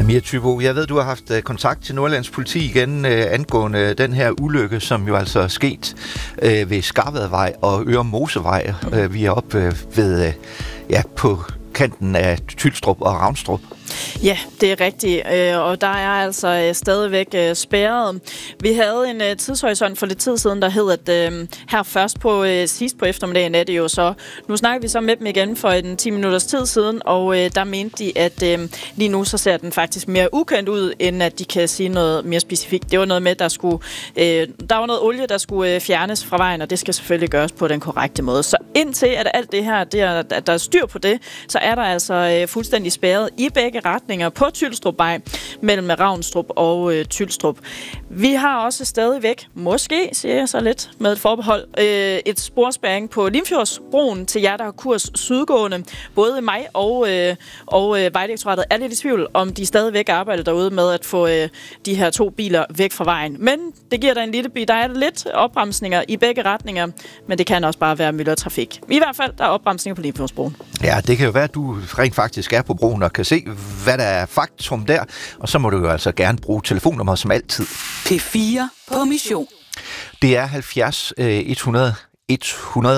Mia Thybo, jeg ved, du har haft kontakt til Nordjyllands politi igen angående den her ulykke, som jo altså er sket ved Skarvadvej og Øre Mosevej. Vi er oppe ved, på kanten af Tylstrup og Ravnstrup. Ja, det er rigtigt, og der er altså stadigvæk spærret. Vi havde en tidshorisont for lidt tid siden, der hed, at her først sidst på eftermiddagen er det jo så. Nu snakker vi så med dem igen for en 10 minutters tid siden, og der mente de, at lige nu så ser den faktisk mere ukendt ud, end at de kan sige noget mere specifikt. Det var noget med, der var noget olie, der skulle fjernes fra vejen, og det skal selvfølgelig gøres på den korrekte måde. Så indtil at alt det her, at der er styr på det, så er der altså fuldstændig spærret i begge retninger på Tylstrupvej mellem Ravnstrup og Tylstrup. Vi har også stadigvæk, måske siger jeg så lidt med et forbehold, et sporspærring på Limfjordsbroen til jer, der har kurs sydgående. Både mig og Vejdirektoratet er lidt i tvivl, om de stadigvæk arbejder derude med at få de her 2 biler væk fra vejen. Men det giver der en lille bil. Der er lidt opbremsninger i begge retninger, men det kan også bare være myldretrafik. I hvert fald, der er opbremsninger på Limfjordsbroen. Ja, det kan jo være, at du rent faktisk er på broen og kan se, hvad der er faktum der, og så må du jo altså gerne bruge telefonnummeret som altid. P4 på mission. Det er 70 100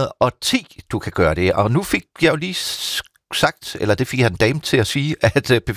110, du kan gøre det, og nu fik jeg jo lige sagt, eller det fik jeg en dame til at sige, at P4